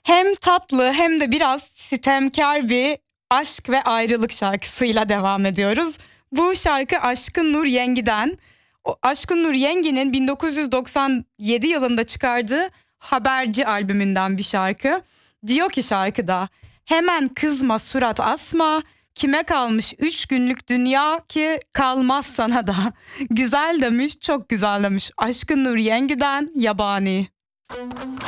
Hem tatlı hem de biraz sitemkar bir aşk ve ayrılık şarkısıyla devam ediyoruz. Bu şarkı Aşkın Nur Yengi'den. Aşkın Nur Yengi'nin 1997 yılında çıkardığı Haberci albümünden bir şarkı. Diyor ki şarkıda, hemen kızma surat asma, kime kalmış 3 günlük dünya ki kalmaz sana da. Güzel demiş, çok güzel demiş. Aşkın Nur Yengi'den Yabani.